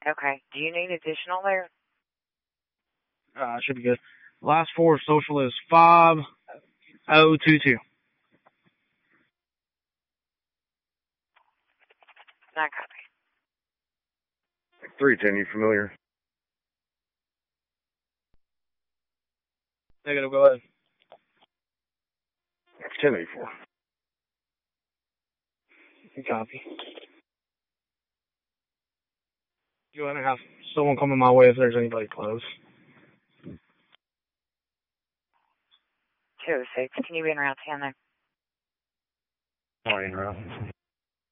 Okay. Do you need additional there? Should be good. Last four social is 5022. Not copy. 310, you familiar? Negative, go ahead. It's 1084. Copy. Go ahead and have someone coming my way if there's anybody close. 206. Can you be in route 10 there? Sorry, interrupt.